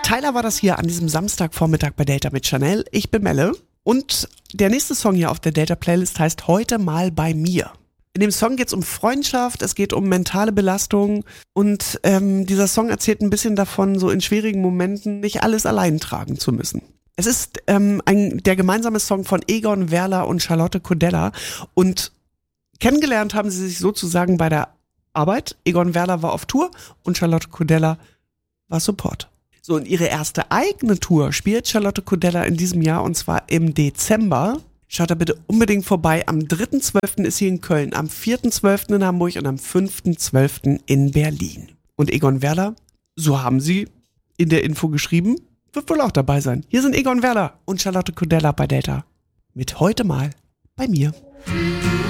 Tyler war das hier an diesem Samstagvormittag bei Delta mit Chanel. Ich bin Melle und der nächste Song hier auf der Delta-Playlist heißt Heute mal bei mir. In dem Song geht es um Freundschaft, es geht um mentale Belastung und dieser Song erzählt ein bisschen davon, so in schwierigen Momenten nicht alles allein tragen zu müssen. Es ist der gemeinsame Song von Egon Werler und Charlotte Kodella und kennengelernt haben sie sich sozusagen bei der Arbeit. Egon Werler war auf Tour und Charlotte Kodella war Support. So, und ihre erste eigene Tour spielt Charlotte Kodella in diesem Jahr und zwar im Dezember. Schaut da bitte unbedingt vorbei. Am 3.12. ist sie in Köln, am 4.12. in Hamburg und am 5.12. in Berlin. Und Egon Werler, so haben sie in der Info geschrieben, wird wohl auch dabei sein. Hier sind Egon Werler und Charlotte Kodella bei Delta. Mit Heute mal bei mir.